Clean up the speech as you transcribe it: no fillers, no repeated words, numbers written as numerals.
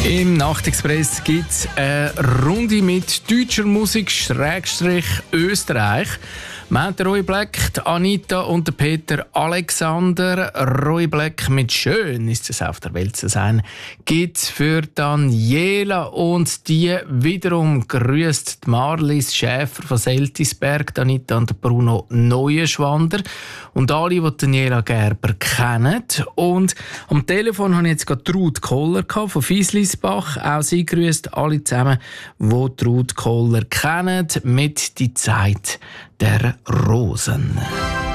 Im Nachtexpress gibt es eine Runde mit deutscher Musik Österreich. Wir haben Roy Black, Anita und Peter Alexander. Roy Black mit «Schön ist es auf der Welt zu sein» gibt für Daniela und die wiederum grüßt Marlies Schäfer von Seltisberg, Anita und Bruno Neuenschwander und alle, die Daniela Gerber kennen. Und am Telefon habe ich jetzt gerade Ruth Koller von Fieslisbach. Auch sie grüßt alle zusammen, die Ruth Koller kennen, mit «Die Zeit der Rosen».